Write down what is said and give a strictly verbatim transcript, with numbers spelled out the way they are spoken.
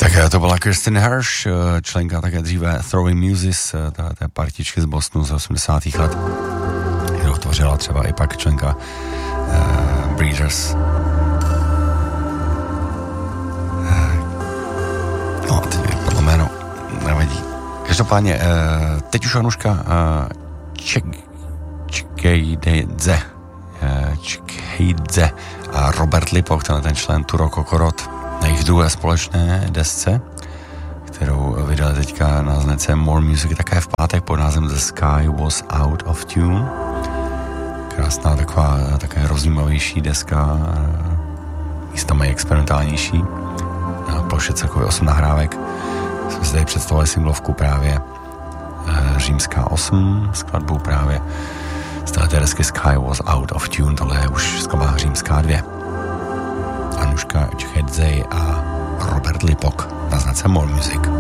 Tak to byla Kirsten Hirsch, členka také dříve Throwing Muses, té partičky z Bostonu z osmdesátých let, kterou tvořila třeba i pak členka uh, Breeders. Uh, no, teď mi podle jméno nevadí. Každopádně, uh, teď už Anuška uh, Ček, Čkejdze, uh, Čkejdze a Robert Lipok, ten, ten člen Turo Kokorot, na jejich druhé společné desce, kterou vydali teďka na značce More Music, také v pátek pod názvem The Sky Was Out of Tune. Krásná taková, také rozjímavější deska, místami experimentálnější. Na ploše celkově osm nahrávek. Jsme si tady představili singlovku právě Římská osm, skladbu právě z této desky Sky Was Out of Tune. Tohle je už skladba Římská dvě. Anuška Čchedzej a Robert Lipok na značce More Music.